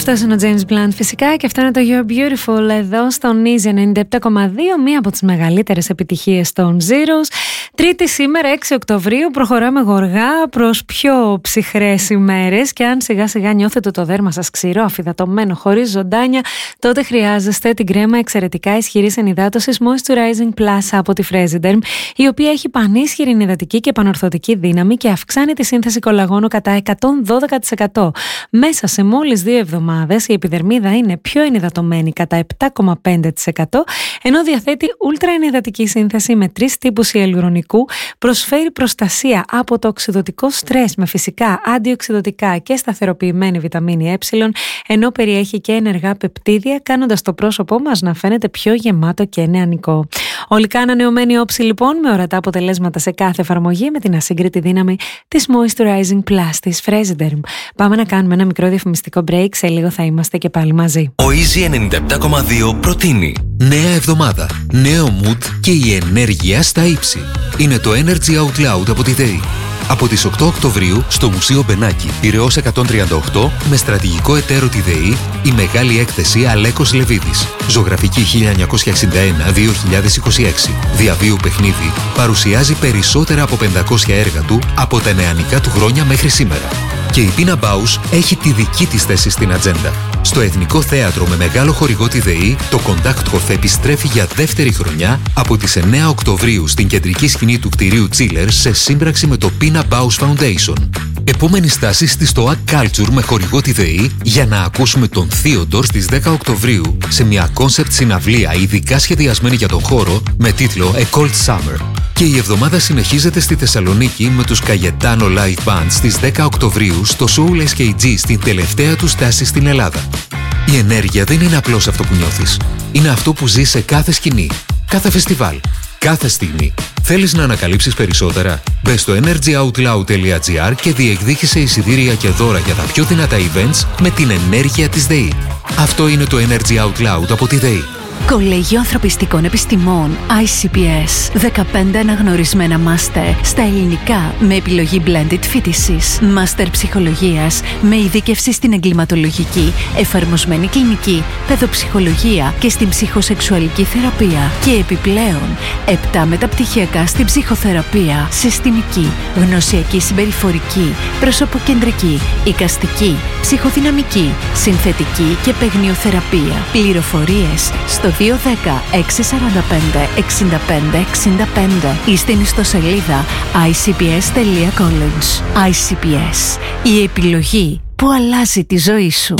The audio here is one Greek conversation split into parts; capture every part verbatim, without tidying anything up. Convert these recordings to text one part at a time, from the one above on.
αυτός είναι ο James Blunt φυσικά και αυτό είναι το You're Beautiful εδώ στον Easy ενενήντα επτά κόμμα δύο, μία από τις μεγαλύτερες επιτυχίες των Zeros. Τρίτη σήμερα, έξι Οκτωβρίου, προχωράμε γοργά προς πιο ψυχρές ημέρες και αν σιγά σιγά νιώθετε το δέρμα σας ξηρό, αφυδατωμένο, χωρίς ζωντάνια, τότε χρειάζεστε την κρέμα εξαιρετικά ισχυρής ενυδάτωσης Moisturizing Plus από τη Fresiderm, η οποία έχει πανίσχυρη ενυδατική και επανορθωτική δύναμη και αυξάνει τη σύνθεση κολαγόνου κατά εκατόν δώδεκα τοις εκατό. Μέσα σε μόλις δύο εβδομάδες η επιδερμίδα είναι πιο ενυδατωμένη κατά επτά κόμμα πέντε τοις εκατό, ενώ διαθέτει ούλτρα ενυδατική σύνθεση με τρεις τύπους ιαλουρονικού, προσφέρει προστασία από το οξυδωτικό στρες με φυσικά αντιοξυδωτικά και σταθεροποιημένη βιταμίνη Ε, ενώ περιέχει και ενεργά πεπτίδια, κάνοντας το πρόσωπό μας να φαίνεται πιο γεμάτο και νεανικό. Ολικά ανανεωμένη όψη λοιπόν, με ορατά αποτελέσματα σε κάθε εφαρμογή, με την ασύγκριτη δύναμη της Moisturizing Plus της Fresiderm. Πάμε να κάνουμε ένα μικρό διαφημιστικό break, σε λίγο θα είμαστε και πάλι μαζί. Ο Easy ενενήντα επτά κόμμα δύο προτείνει νέα εβδομάδα, νέο mood και η ενέργεια στα ύψη. Είναι το Energy Out Loud από τη ΔΕΗ. Από τις οκτώ Οκτωβρίου στο Μουσείο Μπενάκη, Πειραιώς εκατόν τριάντα οκτώ, με στρατηγικό εταίρο τη ΔΕΗ, η μεγάλη έκθεση Αλέκος Λεβίδης. Ζωγραφική χίλια εννιακόσια εξήντα ένα με δύο χιλιάδες είκοσι έξι. Διαβίου παιχνίδι παρουσιάζει περισσότερα από πεντακόσια έργα του από τα νεανικά του χρόνια μέχρι σήμερα. Και η Πίνα Μπάους έχει τη δική της θέση στην ατζέντα. Στο Εθνικό Θέατρο με μεγάλο χορηγό τη ΔΕΗ, το Conductor θα επιστρέφει για δεύτερη χρονιά από τις εννέα Οκτωβρίου στην κεντρική σκηνή του κτηρίου Chiller σε σύμπραξη με το Pina Bausch Foundation. Επόμενη στάση στη Stoa Culture με χορηγό τη ΔΕΗ για να ακούσουμε τον Theodore στις δέκα Οκτωβρίου σε μια concept συναυλία ειδικά σχεδιασμένη για τον χώρο με τίτλο A Cold Summer. Και η εβδομάδα συνεχίζεται στη Θεσσαλονίκη με τους Cayetano Live Band στις δέκα Οκτωβρίου στο Soul ες κέι τζι στην τελευταία του στάση στην Ελλάδα. Η ενέργεια δεν είναι απλώς αυτό που νιώθεις. Είναι αυτό που ζεις σε κάθε σκηνή, κάθε φεστιβάλ, κάθε στιγμή. Θέλεις να ανακαλύψεις περισσότερα? Μπες στο energyoutloud τελεία gr και διεκδίκησε εισιτήρια και δώρα για τα πιο δυνατά events με την ενέργεια της ΔΕΗ. Αυτό είναι το Energy Out Loud από τη ΔΕΗ. Κολέγιο Ανθρωπιστικών Επιστημών άι σι πι ες. δεκαπέντε αναγνωρισμένα μάστερ στα ελληνικά με επιλογή blended φοιτησης. Μάστερ ψυχολογίας με ειδίκευση στην εγκληματολογική, εφαρμοσμένη κλινική, παιδοψυχολογία και στην ψυχοσεξουαλική θεραπεία. Και επιπλέον επτά μεταπτυχιακά στην ψυχοθεραπεία, συστημική, γνωσιακή συμπεριφορική, προσωποκεντρική, εικαστική, ψυχοδυναμική, συνθετική και παιγνιοθεραπεία. Πληροφορίες στο δύο ένα μηδέν έξι τέσσερα πέντε εξήντα πέντε εξήντα πέντε ή στην ιστοσελίδα άι σι πι ες τελεία college. άι σι πι ες, η επιλογή που αλλάζει τη ζωή σου.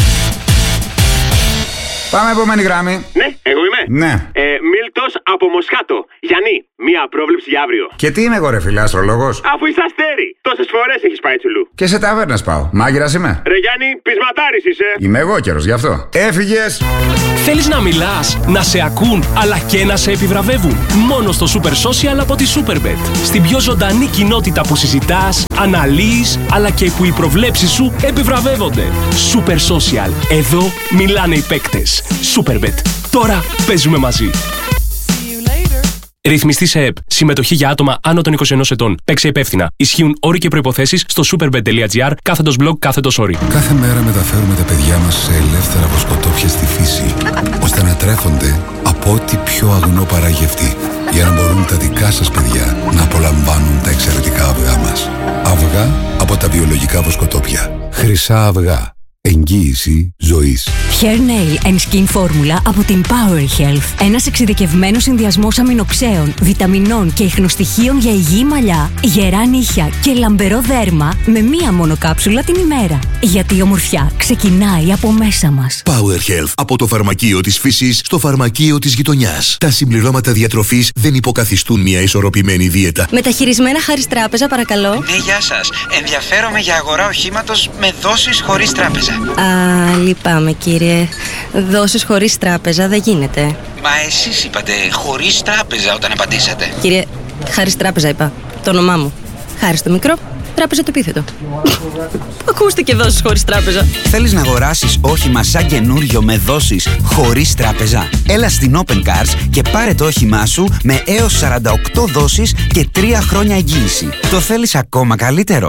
Πάμε επόμενη γράμμη. Ναι, εγώ είμαι. Ναι. Ε, Μίλτος από Μοσχάτο. Γιάννη, μία πρόβλεψη για αύριο. Και τι είμαι εγώ, ρε φίλε, αστρολόγος? Αφού είσαι αστέρι, τόσες φορές έχεις πάει τσουλού. Και σε ταβέρνες πάω. Μάγειρας είμαι. Ρε Γιάννη, πεισματάρης είσαι. Είμαι εγώ καιρος, γι' αυτό. Έφυγες. Θέλεις να μιλάς, να σε ακούν, αλλά και να σε επιβραβεύουν? Μόνο στο Super Social από τη Superbet. Στην πιο ζωντανή κοινότητα που συζητάς, αναλύεις, αλλά και που οι προβλέψεις σου επιβραβεύονται. Super Social. Εδώ μιλάνε οι παίκτες. Superbet. Τώρα παίζουμε μαζί. Ρυθμιστή σε ΕΠ. Συμμετοχή για άτομα άνω των είκοσι ενός ετών. Παίξε υπεύθυνα. Ισχύουν όροι και προϋποθέσεις στο superbet τελεία gr κάθετος blog κάθετος όροι. Κάθε μέρα μεταφέρουμε τα παιδιά μας σε ελεύθερα βοσκοτόπια στη φύση, ώστε να τρέφονται από ό,τι πιο αγνό παράγει αυτή, για να μπορούν τα δικά σας παιδιά να απολαμβάνουν τα εξαιρετικά αυγά μας. Αυγά από τα βιολογικά βοσκοτόπια. Χρυσά αυγά. Εγγύηση ζωής. Hair Nail and Skin Formula από την Power Health. Ένας εξειδικευμένος συνδυασμός αμινοξέων, βιταμινών και ιχνοστοιχείων για υγιή μαλλιά, γερά νύχια και λαμπερό δέρμα με μία μόνο κάψουλα την ημέρα. Γιατί η ομορφιά ξεκινάει από μέσα μας. Power Health. Από το φαρμακείο της φύσης στο φαρμακείο της γειτονιάς. Τα συμπληρώματα διατροφής δεν υποκαθιστούν μια ισορροπημένη δίαιτα. Μεταχειρισμένα χάρις τράπεζα, παρακαλώ. Ναι, γεια σας. Ενδιαφέρομαι για αγορά οχήματος με δόσεις χωρίς τράπεζα. Α, λυπάμαι κύριε. Δόσεις χωρίς τράπεζα δεν γίνεται. Μα εσείς είπατε χωρίς τράπεζα όταν απαντήσατε. Κύριε, χάρις τράπεζα είπα. Το όνομά μου. Χάρις το μικρό, τράπεζα το επίθετο. Ακούστηκε δόσεις χωρίς τράπεζα. Θέλεις να αγοράσεις όχημα σαν καινούριο με δόσεις χωρίς τράπεζα? Έλα στην Open Cars και πάρε το όχημά σου με έως σαράντα οκτώ δόσεις και τρία χρόνια εγγύηση. Το θέλεις ακόμα καλύτερο?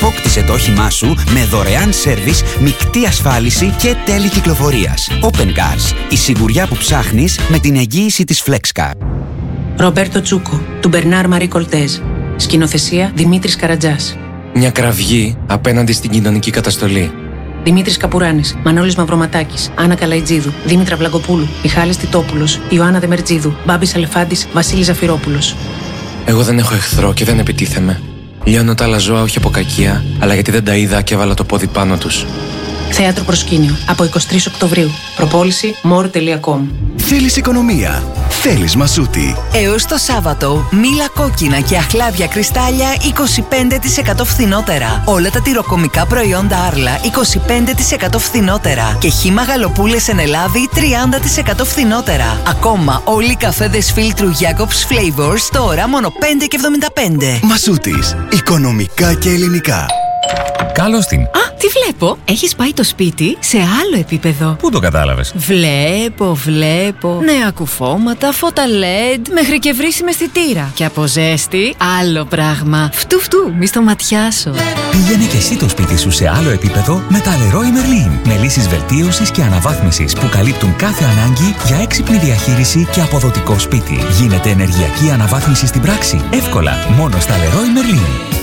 Απόκτησε το όχημά σου με δωρεάν σέρβις, μεικτή ασφάλιση και τέλη κυκλοφορίας. Open Cars. Η σιγουριά που ψάχνεις με την εγγύηση της Flexcar. Ρομπέρτο Τσούκο, του Μπερνάρ Μαρί Κολτέζ. Σκηνοθεσία Δημήτρης Καρατζάς. Μια κραυγή απέναντι στην κοινωνική καταστολή. Δημήτρης Καπουράνης, Μανώλης Μαυροματάκης, Άννα Καλαϊτζίδου, Δήμητρα Βλαγκοπούλου, Μιχάλης Τιτόπουλος, Ιωάννα Δεμερτζίδου, Μπάμπης Αλεφάντης, Βασίλης Ζαφυρόπουλος. Εγώ δεν έχω εχθρό και δεν επιτίθεμαι. Λιώνω τα άλλα ζώα όχι από κακία, αλλά γιατί δεν τα είδα και έβαλα το πόδι πάνω τους. Θέατρο Προσκήνιο, από εικοστή τρίτη Οκτωβρίου. Προπόληση more τελεία com. Θέλεις οικονομία. Θέλεις Μασούτη. Έως το Σάββατο, μήλα κόκκινα και αχλάδια κρυστάλλια είκοσι πέντε τοις εκατό φθηνότερα. Όλα τα τυροκομικά προϊόντα Άρλα είκοσι πέντε τοις εκατό φθηνότερα. Και χύμα γαλοπούλες εν Ελλάδη τριάντα τοις εκατό φθηνότερα. Ακόμα όλοι οι καφέδες φίλτρου Jacob's Flavors τώρα μόνο πέντε και εβδομήντα πέντε. Μασούτης. Οικονομικά και ελληνικά. Καλώς την. Α, τι βλέπω. Έχεις πάει το σπίτι σε άλλο επίπεδο. Πού το κατάλαβες? Βλέπω, βλέπω. Νέα κουφώματα, φώτα ελ ι ντι, μέχρι και βρύσιμη αισθητήρα. Και από ζέστη, άλλο πράγμα. Φτου φτου, μη στο ματιάσω. Πήγαινε και εσύ το σπίτι σου σε άλλο επίπεδο με τα Leroy Merlin. Με λύσεις βελτίωσης και αναβάθμισης που καλύπτουν κάθε ανάγκη για έξυπνη διαχείριση και αποδοτικό σπίτι. Γίνεται ενεργειακή αναβάθμιση στην πράξη. Εύκολα, μόνο στα Leroy Merlin.